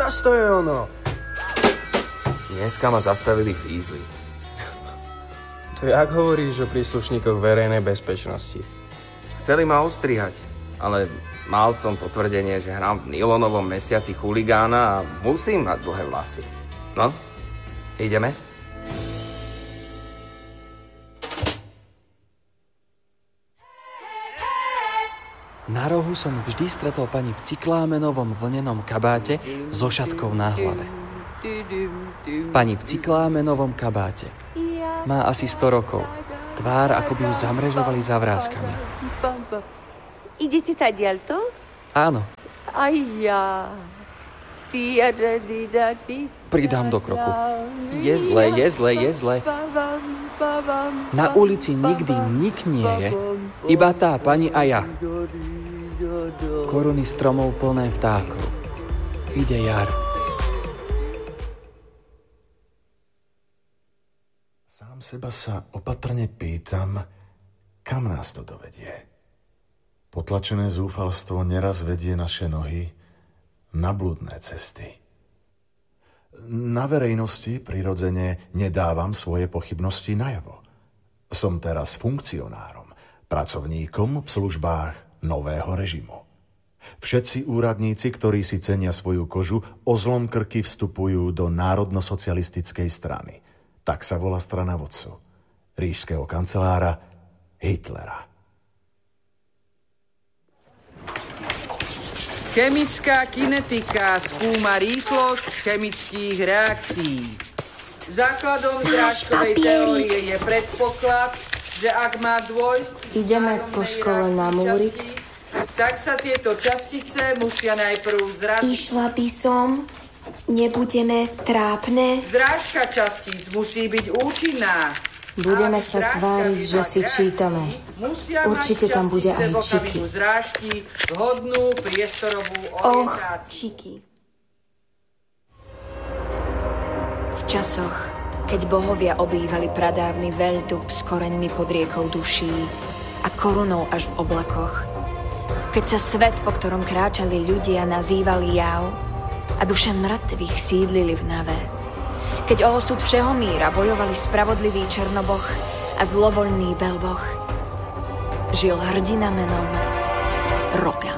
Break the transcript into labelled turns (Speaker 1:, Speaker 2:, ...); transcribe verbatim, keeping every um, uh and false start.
Speaker 1: teraz to je ono.
Speaker 2: Dneska ma zastavili fízli.
Speaker 1: To jak hovoríš o príslušníkoch verejnej bezpečnosti?
Speaker 2: Chceli ma ostrihať, ale mal som potvrdenie, že hrám v nylonovom mesiaci chuligána a musím mať dlhé vlasy. No, ideme?
Speaker 3: Na rohu som vždy stretol pani v cyklámenovom vlnenom kabáte so šatkou na hlave. Pani v cyklámenovom kabáte. Má asi sto rokov. Tvár, ako by ju zamrežovali za vrázkami.
Speaker 4: Idete tadiaľto?
Speaker 3: Áno.
Speaker 4: Aj ja.
Speaker 3: Pridám do kroku. Je zle, je zle, je zle. Na ulici nikdy nik nie je. Iba tá pani a ja. Koruny stromov plné vtákov. Ide jar.
Speaker 5: Sám seba sa opatrne pýtam, kam nás to dovedie. Potlačené zúfalstvo neraz vedie naše nohy na blúdne cesty. Na verejnosti prirodzene nedávam svoje pochybnosti najavo. Som teraz funkcionárom, pracovníkom v službách nového režimu. Všetci úradníci, ktorí si cenia svoju kožu, o zlom krky vstupujú do národno-socialistickej strany. Tak sa volá strana vodcu, ríšskeho kancelára Hitlera.
Speaker 6: Chemická kinetika skúma rýchlosť chemických reakcií. Základom zrážkovej teórie je predpoklad, že ak má dôjsť...
Speaker 7: Ideme po škole na múrik.
Speaker 6: Tak sa tieto častice musia najprv zraziť.
Speaker 7: Išla by som... Nebudeme trápne.
Speaker 6: Zrážka častíc musí byť účinná.
Speaker 7: Budeme sa tváriť, že si čítame. Určite tam bude aj čiky.
Speaker 6: Zrážky, vhodnú priestorovú orientáciu.
Speaker 7: Och, čiky. V časoch, keď bohovia obývali pradávny veľdub s koreňmi pod riekou duší a korunou až v oblakoch, keď sa svet, po ktorom kráčali ľudia, nazývali jav, a duše mŕtvych sídlili v nave. Keď o osud všeho míra bojovali spravodlivý Černoboh a zlovoľný Belboh, žil hrdina menom Rogal.